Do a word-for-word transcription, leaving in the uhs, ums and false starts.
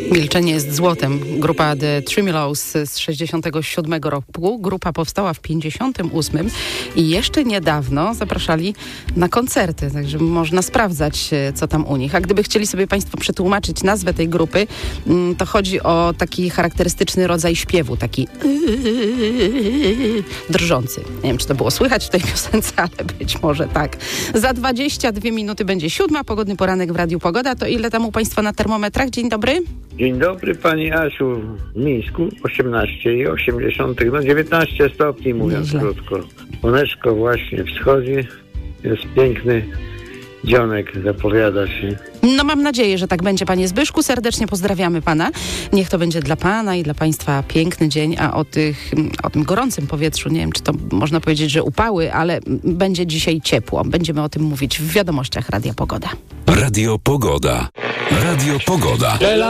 Milczenie jest złotem. Grupa The Tremelows z sześćdziesiątego siódmego roku. Grupa powstała w pięćdziesiątym ósmym i jeszcze niedawno zapraszali na koncerty, także można sprawdzać, co tam u nich. A gdyby chcieli sobie Państwo przetłumaczyć nazwę tej grupy, to chodzi o taki charakterystyczny rodzaj śpiewu, taki drżący. Nie wiem, czy to było słychać w tej piosence, ale być może tak. Za dwadzieścia dwie minuty będzie siódma. Pogodny poranek w Radiu Pogoda. To ile tam u Państwa na termometrach? Dzień dobry. Dzień dobry Pani Asiu, w Mińsku osiemnaście i osiemdziesiąt, no dziewiętnaście stopni, mówiąc Nieźle. krótko. Słoneczko właśnie wschodzi, jest piękny dzionek, zapowiada się. No mam nadzieję, że tak będzie, Panie Zbyszku. Serdecznie pozdrawiamy Pana. Niech to będzie dla Pana i dla Państwa piękny dzień, a o, tych, o tym gorącym powietrzu, nie wiem, czy to można powiedzieć, że upały, ale będzie dzisiaj ciepło. Będziemy o tym mówić w wiadomościach Radia Pogoda. Radio Pogoda. Radio Pogoda.